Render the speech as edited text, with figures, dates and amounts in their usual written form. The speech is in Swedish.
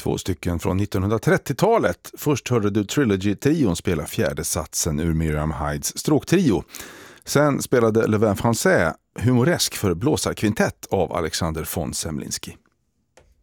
2 stycken från 1930-talet. Först hörde du Trilogy-trion spela fjärde satsen ur Miriam Hydes stråktrio. Sen spelade Le Vin Français humoresk för blåsarkvintett av Alexander von Semlinsky.